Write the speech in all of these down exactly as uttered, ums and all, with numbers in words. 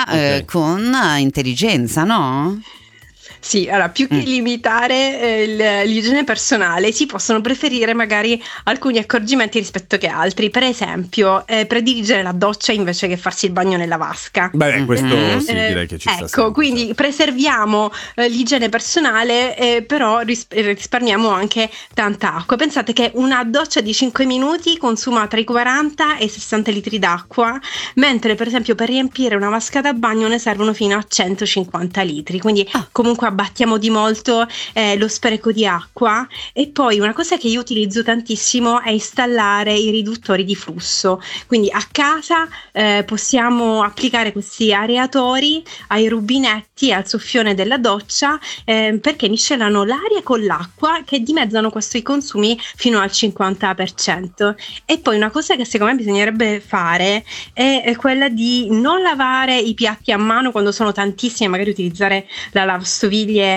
okay. eh, con intelligenza, no? Sì, allora più che mm. limitare eh, l'igiene personale si possono preferire magari alcuni accorgimenti rispetto che altri. Per esempio eh, prediligere la doccia invece che farsi il bagno nella vasca. Beh, questo mm. sì, direi che ci sta ecco, sempre, quindi certo. preserviamo eh, l'igiene personale, eh, però ris- risparmiamo anche tanta acqua. Pensate che una doccia di cinque minuti consuma tra i quaranta e i sessanta litri d'acqua, mentre per esempio per riempire una vasca da bagno ne servono fino a centocinquanta litri, quindi ah. comunque abbattiamo di molto eh, lo spreco di acqua. E poi una cosa che io utilizzo tantissimo è installare i riduttori di flusso, quindi a casa eh, possiamo applicare questi areatori ai rubinetti e al soffione della doccia eh, perché miscelano l'aria con l'acqua che dimezzano questi consumi fino al cinquanta per cento. E poi una cosa che secondo me bisognerebbe fare è, è quella di non lavare i piatti a mano quando sono tantissimi, magari utilizzare la lavastoviglie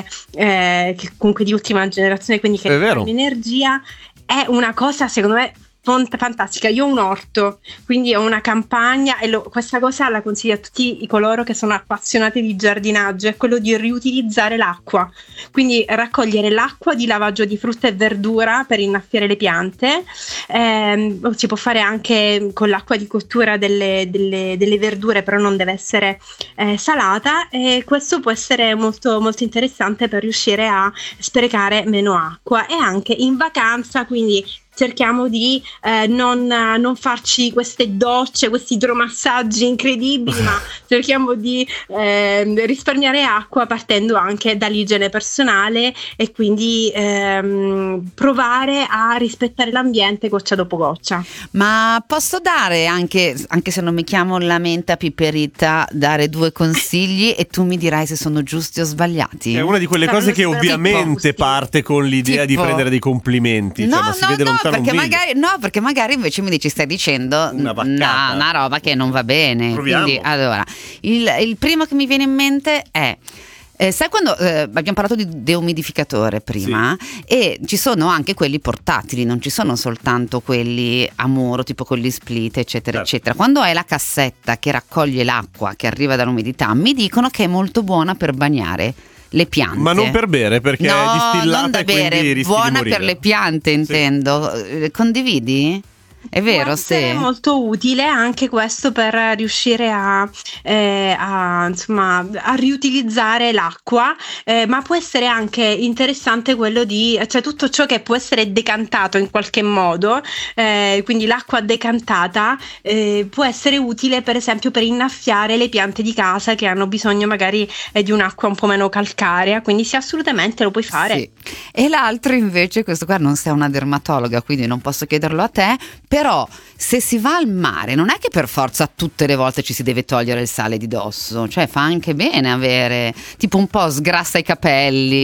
eh, che comunque di ultima generazione, quindi che risparmia energia. È una cosa secondo me fantastica. Io ho un orto, quindi ho una campagna e lo, questa cosa la consiglio a tutti i coloro che sono appassionati di giardinaggio, è quello di riutilizzare l'acqua, quindi raccogliere l'acqua di lavaggio di frutta e verdura per innaffiare le piante. Eh, si può fare anche con l'acqua di cottura delle, delle, delle verdure, però non deve essere eh, salata, e questo può essere molto, molto interessante per riuscire a sprecare meno acqua. E anche in vacanza, quindi cerchiamo di eh, non, non farci queste docce, questi idromassaggi incredibili, ma cerchiamo di eh, risparmiare acqua partendo anche dall'igiene personale e quindi ehm, provare a rispettare l'ambiente goccia dopo goccia. Ma posso dare anche, anche se non mi chiamo la menta piperita, dare due consigli e tu mi dirai se sono giusti o sbagliati? È una di quelle cose che ovviamente parte con l'idea tipo, di prendere dei complimenti, no, cioè, ma si no, vede no, lontano perché un magari, no, perché magari invece mi dici stai dicendo una, una, una roba che non va bene. Proviamo. Quindi allora il, il primo che mi viene in mente è Eh, sai quando eh, abbiamo parlato di deumidificatore prima, sì. E ci sono anche quelli portatili, non ci sono soltanto quelli a muro tipo con gli split eccetera certo. eccetera. Quando hai la cassetta che raccoglie l'acqua che arriva dall'umidità, mi dicono che è molto buona per bagnare le piante. Ma non per bere, perché no, è distillata non da e quindi bere, rischi buona di morire. per le piante intendo. Sì. Condividi? È vero, può essere sì. molto utile anche questo per riuscire a, eh, a, insomma, a riutilizzare l'acqua, eh, ma può essere anche interessante quello di, cioè tutto ciò che può essere decantato in qualche modo, eh, quindi l'acqua decantata eh, può essere utile per esempio per innaffiare le piante di casa che hanno bisogno magari eh, di un'acqua un po' meno calcarea, quindi sì, assolutamente lo puoi fare. Sì. E l'altro invece, questo qua non sei una dermatologa quindi non posso chiederlo a te, però se si va al mare non è che per forza tutte le volte ci si deve togliere il sale di dosso, cioè fa anche bene avere tipo un po' sgrassa i capelli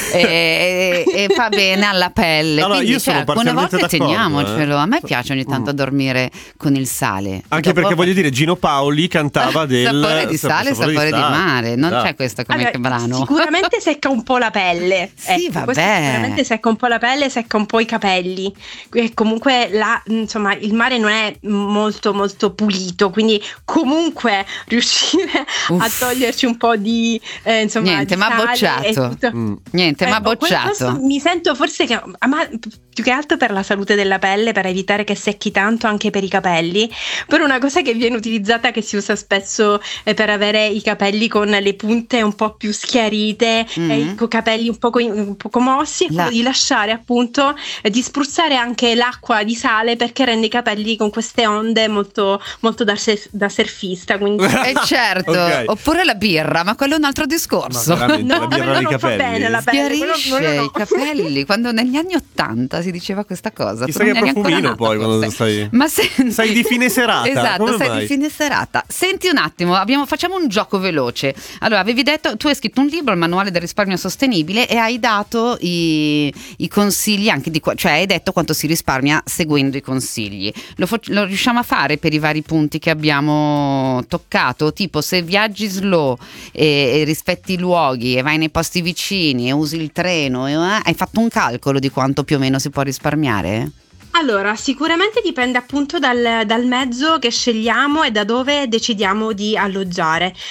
e, e, e fa bene alla pelle. Allora, quindi io cioè, sono alcune volte d'accordo, teniamocelo, eh. a me piace ogni tanto mm. dormire con il sale. Anche dopo... perché voglio dire Gino Paoli cantava del sapore di sale, sapore, sapore di, di mare, non ah. c'è questo come allora, che brano. Sicuramente secca un po' la pelle. Sì, ecco, vabbè. Sicuramente secca un po' la pelle, secca un po' i capelli. E comunque la, insomma, il mare non è molto molto pulito, quindi comunque riuscire Uff. a toglierci un po' di eh, insomma niente, di ma bocciato tutto... mm. niente, eh, ma bocciato. Mi sento forse che ma più che altro per la salute della pelle, per evitare che secchi tanto anche per i capelli, per una cosa che viene utilizzata, che si usa spesso eh, per avere i capelli con le punte un po' più schiarite mm. e i capelli un poco, un poco mossi, è la... quello di lasciare appunto eh, di spruzzare anche l'acqua di sale, perché rende i capelli con queste onde molto, molto da, se- da surfista, quindi eh certo. Okay. Oppure la birra, ma quello è un altro discorso. No, no, la birra non fa bene la pelle, schiarisce quello, no. i capelli. Quando negli anni ottanta si diceva questa cosa, ti sai che profumino poi quando sei. stai ma senti... sei di fine serata. Esatto, come sei mai? di fine serata. Senti un attimo, abbiamo, facciamo un gioco veloce. Allora, avevi detto, tu hai scritto un libro, il manuale del risparmio sostenibile, e hai dato i, i consigli anche di, cioè hai detto quanto si risparmia seguendo i consigli. Lo, fo- lo riusciamo a fare per i vari punti che abbiamo toccato, tipo se viaggi slow e, e rispetti i luoghi e vai nei posti vicini e usi il treno, e, eh, hai fatto un calcolo di quanto più o meno si può risparmiare? Allora, sicuramente dipende appunto dal, dal mezzo che scegliamo e da dove decidiamo di alloggiare.